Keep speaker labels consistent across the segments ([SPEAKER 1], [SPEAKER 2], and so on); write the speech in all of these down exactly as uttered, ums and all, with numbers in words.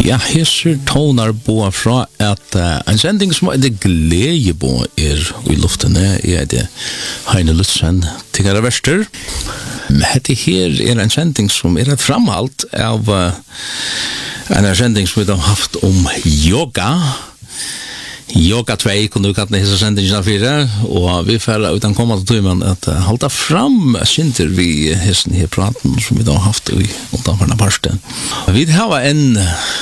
[SPEAKER 1] Ja, her ser toner på fra at uh, en sending som er det glede på er i luftene er det Heine Lutzen til Gara Vester. Dette her er en sending som er et framhalt av uh, en sending som vi har haft om yoga. Yoga två kunde du kalla hesa sendingen fire, og vi får utan komma til tøymen at uh, halda fram sinter vi hesten her praten som vi da har haft i utanforna parsten. Vi har en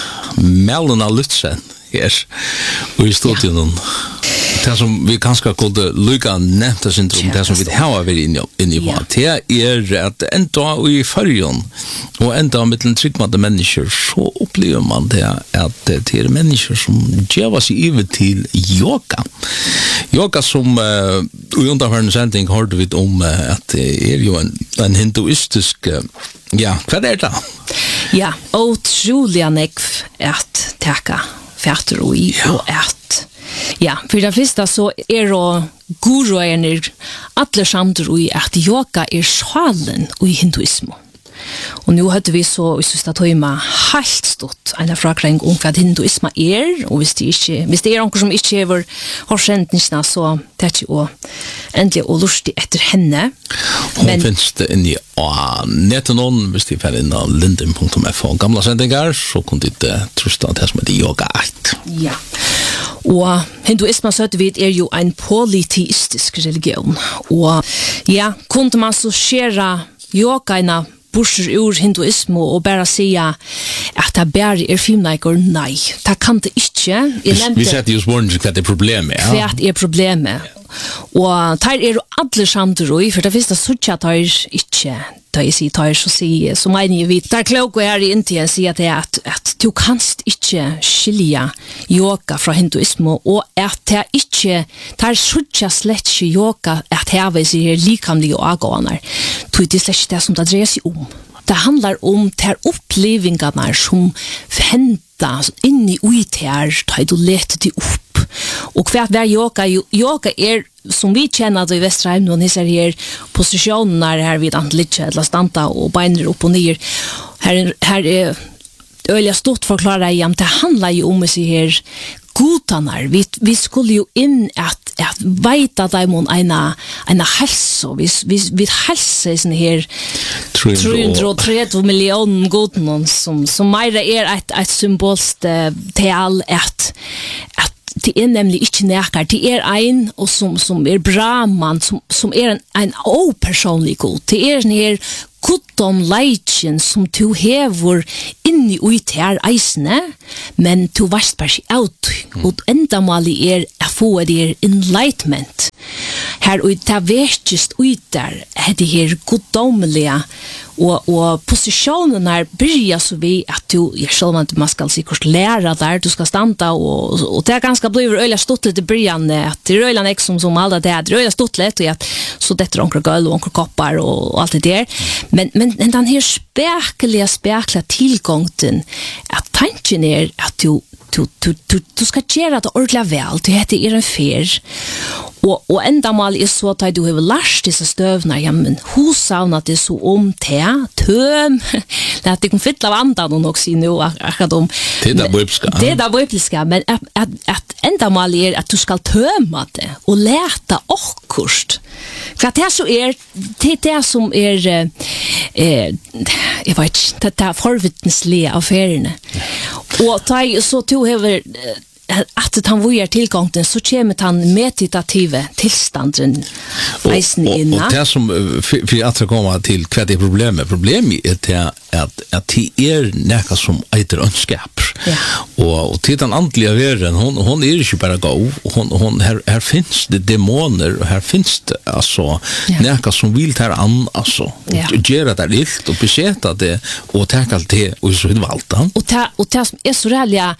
[SPEAKER 1] Melona Lutzen her i studion. Det som vi kanskje kunne lykke nevnt det syndrom, det som vi har vært inne i på, det er at enda i fargen, og enda mellom tryggmate mennesker, så opplever man det at det er mennesker som gjør seg iver til yoga. Yoga som uh, i underhørende sending hørte vi om uh, at det er jo en, en hinduistisk, uh, ja, hva er det?
[SPEAKER 2] Ja, utrolig nekv at teka fætter og i, og at ja, för det första så är då guruerna alla samtidigt i att yoga är sjalen i hinduismen. Och nu hade vi så i sista tema helt stort en förklaring om vad hinduism är, och visst det inte visst det är något som inte över har känt inte så det är ju äntligen och lustigt efter henne.
[SPEAKER 1] Men finns det in i netenon visst det är inne linden punkt f gamla sändningar så kunde det trusta att det som heter yoga art.
[SPEAKER 2] Ja. Og hinduismen så vet er jo en polyteistisk religion. Og ja, kunde man så skjera yogaina burser ur hinduism og bare säga at det bare er filmleikor? Nei, det kan det ikke.
[SPEAKER 1] Vi setter jo spørsmål hva det er problemet. Ja.
[SPEAKER 2] Hva er problemet? Og der er jo alle samtidig, for det finnes det suttje at der ikke, da jeg sier der, så sier, så mener jeg vidt, der klokke er i Indien sier det at, at du kanst ikke skilja yoga fra hinduisme, og at det ikke, der suttje slett ikke yoga, at det er sier likamlige og avgående, så det er slett ikke det som det dreier seg om. Det handlar om de upplevelserna som händer inni ut här, tar du lete det upp. Och vad är yoga? Yoga är som vi känner det i Västerheim, när ni ser här positionerna här vid antliga eller stanta och beiner upp och ner. Här, här är öliga stort förklara igen, det handlar ju om att se här godanar. Vi, vi skulle ju in att, att veta dem ena, ena hälsa. Vi, vi, vi hälsa sån här trehundratrettio miljoner godanar som, som mer är ett, ett symbolskt tal att, att det är nämligen inte näkar. Det är en och som, som är Brahman, som, som är en, en opersonlig god. Det är en här gudom leitjen som du hever inni ut her eisene, men du varst bare ikke out. Mm. Og enda malig er å få det enlightenment. Her og det verkest ut der, er det her gudomlige, og, og posisjonen her byrja så vi at du, jeg selv om man skal sikkert lære der, du skal standa, og, og det er ganske blivet øyla stått litt i byrjan, at det er øyla nek som, som alle det er, det er øyla stått litt, og at så dette er onker gøll og onker koppar og, og alt det der. Men, men, men den her spekeliga, spekeliga tillgången, at tanken er at du Du, du, du, du skal gjøre det ordentlig vel, det heter er en fer. Og, og enda mal er så at du har lært disse støvene, ja, men hun savnet det så om te, tøm, det at de kan fylle av andan og nok si nå, akkurat om.
[SPEAKER 1] Det er det bøypska.
[SPEAKER 2] Det er det bøypska, men at, at, at enda mal er at du skal tøme det, og lete akkurst. For at det så er, det er det som er, eh, jeg vet ikke, det er forvittneslige affærene. Og da så to hever att han vågar tillgången så kommer han meditative tillstånden eisen inna.
[SPEAKER 1] Och det som för att komma till vad det är problemet. Problemet är det att att det är näka som äter önskap.
[SPEAKER 2] Ja.
[SPEAKER 1] Och och till den andliga världen hon hon är ju inte bara gå hon hon här här finns det demoner och här finns det alltså ja. Näka som vill ta an alltså ja. Och göra det likt och besätta det och ta allt det och så vidare valta.
[SPEAKER 2] Och ta och ta är så rädda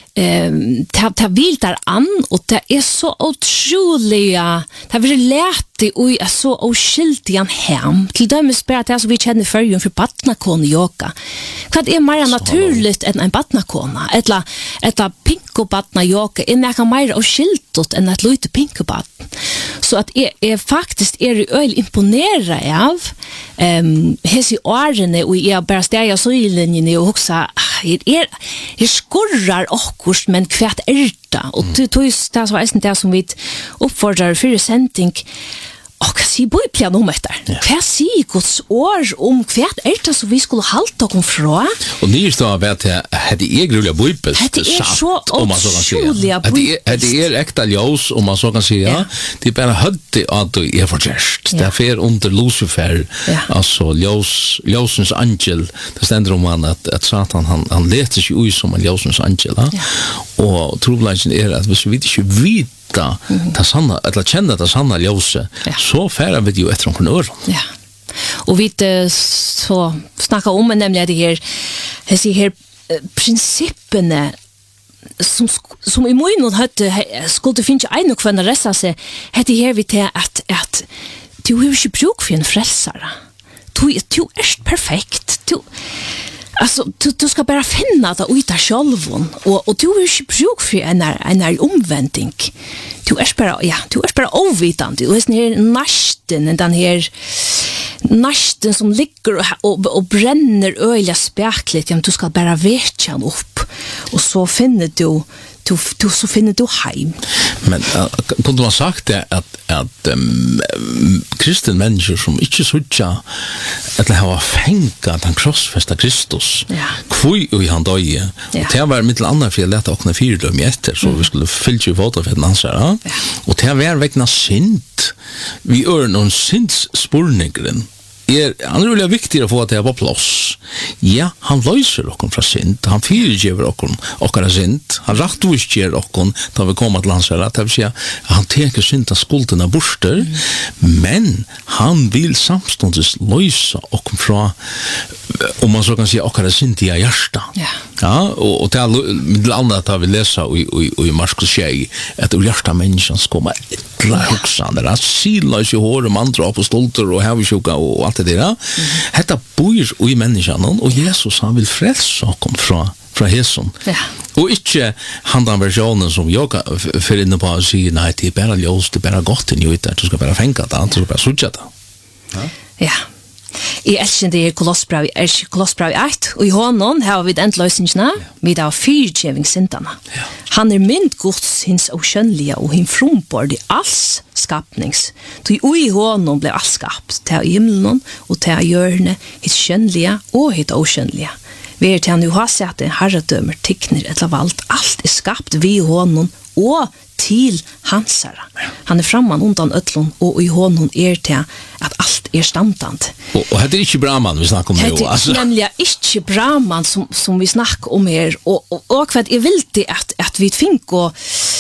[SPEAKER 2] ehm ta ta vill där an och det är så otroliga det vill lärt och är så oskyldiga hem till dem spelar det så vi känner för ju för partnerkon yoga vad är mer naturligt än en partnerkona eller eller pinko partner yoga är mer mer oskyldigt än att lite pinko partner så att är är faktiskt är det öl imponerad av ehm hesi årene och jag bara stäja så i linjen och också er, er, er skorrar okkurs, men kvært erta, og det tog det som er det som vi oppfordrar for sending, og hva sier Bibelen om etter? Hva sier Guds år om hva er det som vi skulle halte oss fra?
[SPEAKER 1] Og nyest da vet jeg, at det er grulja Bibelen,
[SPEAKER 2] det er så utrolig Bibelen.
[SPEAKER 1] Det er ekta ljós, om man så kan si, ja. Det er bare hødde at du er fortjerst. Det er fer under Lucifer, altså ljós, ljósens angel. Det stender om han at, at Satan, han, han leter seg ut som en ljósens angel. Ja. Og trobladjen er at hvis vi ikke vet ta ta sanna eller känna ta sanna ljóse så färra vi ju efter någon ör.
[SPEAKER 2] Ja. Och vi så snacka om nämligen det här jag ser här principerna som som i mån och hade skulle finna en och kunna resa sig hade här vi till att att du har ju bruk för en frälsare. Du du är perfekt. Du Alltså du, du ska bara finna det ut av själven och och du är ju bruk för en en omvändning. Du är bara ja, du är bara ovetande. Du är ner nasten den här nasten som ligger och, och, och bränner öliga spärkligt. Ja, du ska bara väcka upp och så finner du du, du så finner du hem.
[SPEAKER 1] Men uh, kunde man sagt det att att um, kristen människor som inte sådja eller har fängat den krossfästa Kristus kvui och i han döje och det var mitt andra för att leta och fyra dem efter så vi skulle fylla ju våta för den ansvara och det var vägna synd vi är någon synds spårningren er han er viktig å få det på plass. Ja, han løser okken fra synd, han fyrirgever okken okkara synd, han rattvisger okken da vi kommer til landsverda, det vil si han teker synda skuldene borster, mm. men han vil samståndes løse okken fra, om man så kan si, okkara synd i hjärsta.
[SPEAKER 2] Ja.
[SPEAKER 1] Ja, og, og det er mitt andre at vi leser i, i, i Marskos tjej, at ur hjärsta menneskene skal komme ytterligere hoksan, det er sidløs i håret, mandra på stolter og hevisjuka og alt det der. Mm. Hetta bor i menneskene, og Jesus han vil frelse oss fra fra hesson.
[SPEAKER 2] Ja.
[SPEAKER 1] Og ikke handan versionen som jeg får inne på å si, nei, det er bare ljøs, det er bare godt inn i det, du skal bare fenga det, du skal bare sutja det.
[SPEAKER 2] Ja. Ja. I elsker det er Kolossbrev, er Kolossbrev ett, og i hånden har vi den løsningene, vi har fyrtjevingssintene. Ja. Han er mynd gods hins og skjønlige og hin frombord i alls skapnings. Så i hånden ble alt skapt, til himmelen og til hjørne, hitt skjønlige og hitt oskjønlige. Vi er til han jo har sett en herredømer, tikkner eller valgt, alt er skapt vi i hånden og til hansara. Han er framman undan ötlun og i hånden er til at alt er standant.
[SPEAKER 1] Og, og det er ikke Brahman vi snakker om det.
[SPEAKER 2] Det er altså. Nemlig ikke Brahman som, som vi snakker om her. Og, og, og hva er vildig at, at vi fink og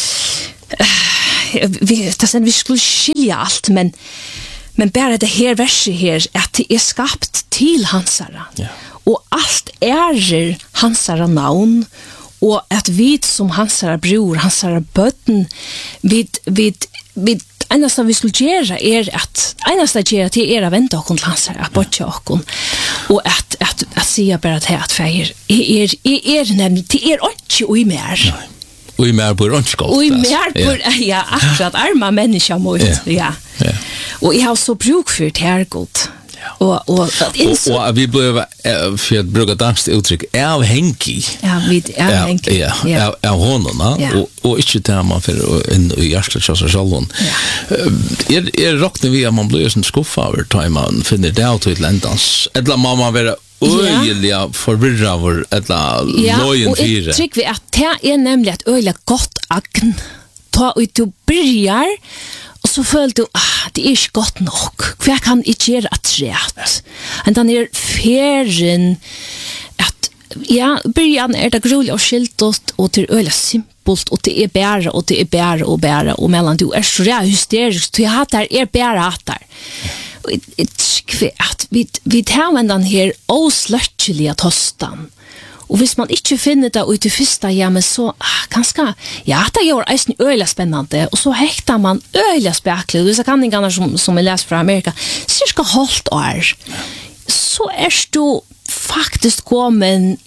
[SPEAKER 2] uh, vi, vi skulle skilja alt, men, men bare det her verset her, at det er skapt til hansara. Ja. Og alt er hansara navn, og at vi som hansara bror, hansara bøtten, vi, vi, vi, eneste vi skulle gjøre er at, eneste gjøre til er å vente oss til hansara, at bortje oss, og at, at, at sier bare til at feir, er, er, er nemlig, det er ikke ui mer.
[SPEAKER 1] Nei. Ui mer bor ikke godt.
[SPEAKER 2] Ui mer bor, ja, akkurat arma mennesker mot, ja. ja. Og jeg har så bruk for det her godt. Og, og, og,
[SPEAKER 1] og vi ble, for å bruke dansk uttrykk, avhengig.
[SPEAKER 2] Ja, vi er avhengig.
[SPEAKER 1] Ja, ja. Av, av hånden, ja. og, og ikke til man for inn i hjertet til seg selv. Ja. Er, er råkner vi at man blir sånn skuffa over til man finner det av til endans? Eller må man være øyelig forvirret over eller løyen fire?
[SPEAKER 2] Ja, og jeg trykker vi at det er nemlig et øyelig godt agn. Ta ut og bryr, og så føler du, ah, det er ikke godt nok. Hva kan jeg gjøre at rett? Men den er ferien, at, ja, byrjan er det grulig og skiltet, og det er øyelig simpelt, og det er bære, og det er bære, og bære, og mellom du er så rett hysterisk, så jeg hater, er bære hater. Og jeg tykker at vi, vi tar med den her åsløttelige tostan, og hvis man ikke finner det ut i første hjemme, så ah, ganske, ja, det gjør eisen øyelig spennende, og så hekter man øyelig spekler. Hvis jeg kan ikke som, som jeg leser fra Amerika, cirka halvt år, så er du faktisk kommet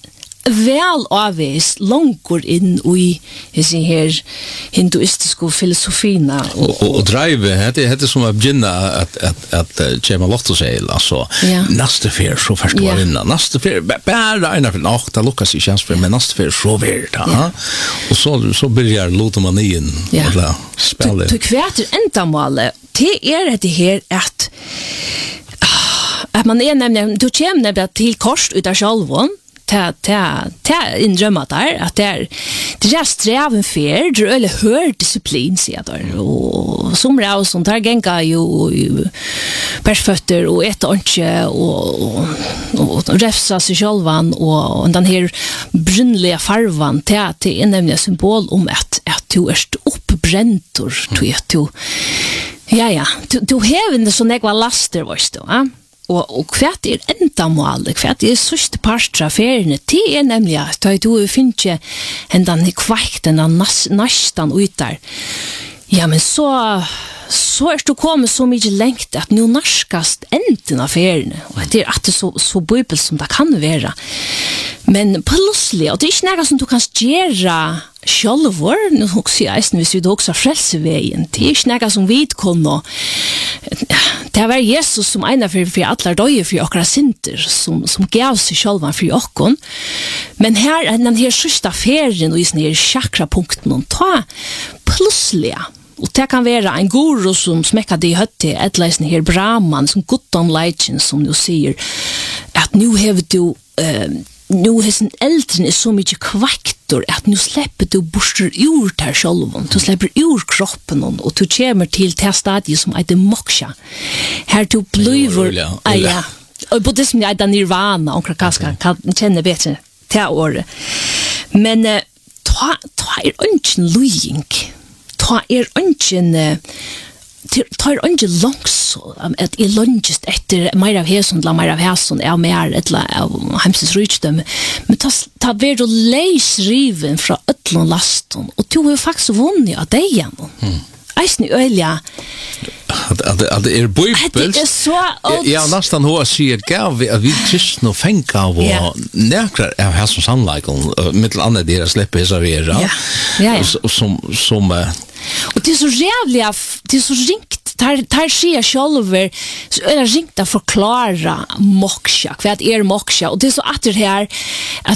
[SPEAKER 2] väl avvis långt in i sin här hinduistiska filosofina
[SPEAKER 1] och och, och drive det är det som att begynna att att att chema lotto säga alltså nästa fer så först var innan nästa fer bara en av nacht Lucas i chans för men nästa fer så vart ja och så så börjar låta man igen eller spela
[SPEAKER 2] du kvärt ända målet det är det här att att man är nämligen du kommer nämligen till kors utav självon ta ta ta in drömma där att det är det är strävan för det eller hör disciplin så där och som rau som tar gänga ju perfötter och ett anche och och räfsa sig självan och den här brunliga farvan till till är nämligen symbol om att att du är uppbräntor du är du ja ja du du har inte så några laster vad står och och kvärt är ända mål kvärt är sista parstra ferien det är nämligen att du finner ändan i kvakten den nästan ut där ja men så så är det kommer så mycket längt att nu narskast änden av ferien och det är att det så så bibel som det kan vara men plötsligt och det är inte något som du kan göra självor nu också jag är hvis vi då också frälsevägen det är inte något som vi kommer det var Jesus som ena för för alla döje för okra synder som som gav sig själva för okon men här är den här sista ferien och i sin chakrapunkten och ta plötsligt och det kan vara en guru som smäckar det i hötte ett läsning här Brahman som gottom legend som nu säger att nu har du uh, nu har en äldre så mycket kvaktor att nu släpper du borster ur där självan du släpper ur kroppen och du kommer till det stadiet som heter moksha här du blir ja och buddhism är den nirvana och kraska kan känna bättre det år men ta ta är inte lojing ta är inte tar inte långs att är långst efter mer av häson la mer av häson är mer ett av hemsens rutdom men ta ta ver då läs riven från öllon laston och du har faktiskt vunnit att det igen Eisne ölja
[SPEAKER 1] att att att det är bibel
[SPEAKER 2] det är så
[SPEAKER 1] ja nästan hur ser gav vi vi kristna fänka av näkrar är här som sannligen med andra deras släpper så är ja som som
[SPEAKER 2] och det är så jävla det är så ringt tar tar ske själver så är det ringt att förklara moksha för att är moksha och det är så att det här att